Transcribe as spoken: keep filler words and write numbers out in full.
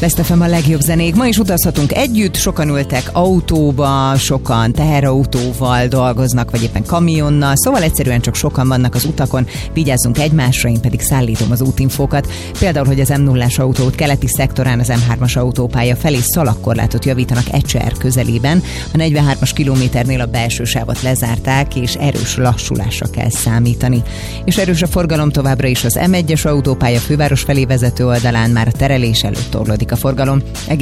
Best ef em a legjobb zenék. Ma is utazhatunk együtt, sokan ültek autóba, sokan teherautóval dolgoznak, vagy éppen kamionnal, szóval egyszerűen csak sokan vannak az utakon, vigyázzunk egymásra, én pedig szállítom az útinfókat. Például, hogy az em nullás autóút keleti szektorán az em hármas autópálya felé szalagkorlátot javítanak Ecser közelében. A negyvenhármas kilométernél a belső sávot lezárták, és erős lassulásra kell számítani. És erős a forgalom továbbra is az em egyes autópálya főváros felé vezető oldalán, már a terelés előtt torlódik a forgalom.